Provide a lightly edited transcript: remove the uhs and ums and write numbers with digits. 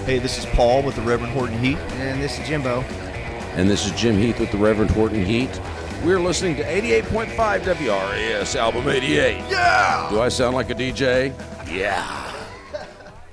Hey, this is Paul with the Reverend Horton Heat. And this is Jimbo. And this is Jim Heath with the Reverend Horton Heat. We're listening to 88.5 WRAS, Album 88. Yeah! Do I sound like a DJ? Yeah.